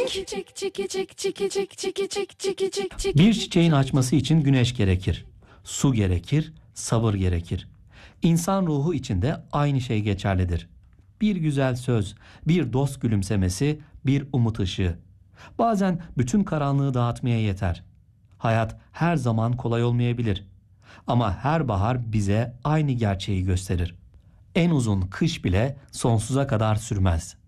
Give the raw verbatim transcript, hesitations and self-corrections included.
Bir çiçeğin açması için güneş gerekir, su gerekir, sabır gerekir. İnsan ruhu için de aynı şey geçerlidir. Bir güzel söz, bir dost gülümsemesi, bir umut ışığı. Bazen bütün karanlığı dağıtmaya yeter. Hayat her zaman kolay olmayabilir. Ama her bahar bize aynı gerçeği gösterir. En uzun kış bile sonsuza kadar sürmez.